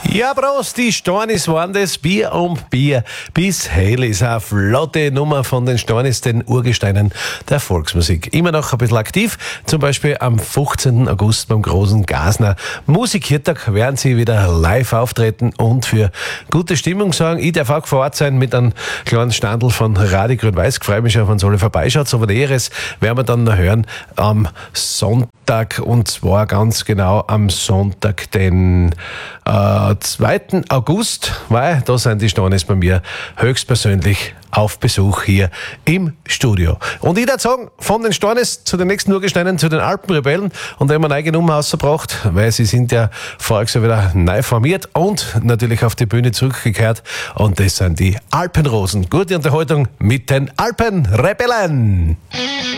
Ja, Prost, die Stornis waren das, Bier und Bier bis hell ist eine flotte Nummer von den Stornis, den Urgesteinen der Volksmusik. Immer noch ein bisschen aktiv, zum Beispiel am 15. August beim großen Gasner Musikhirtag werden sie wieder live auftreten und für gute Stimmung sorgen. Ich darf auch vor Ort sein mit einem kleinen Standel von Radio Grün-Weiß. Ich freue mich schon, wenn es alle vorbeischaut. So was Näheres werden wir dann noch hören am Sonntag, und zwar ganz genau am Sonntag, den 2. August, weil da sind die Stornis bei mir höchstpersönlich auf Besuch hier im Studio. Und ich würde sagen, von den Stornis zu den nächsten Urgesteinen, zu den Alpenrebellen, und da haben wir eine neue Nummer rausgebracht, weil sie sind ja voriges Jahr wieder neu formiert und natürlich auf die Bühne zurückgekehrt, und das sind die Alpenrosen. Gute Unterhaltung mit den Alpenrebellen.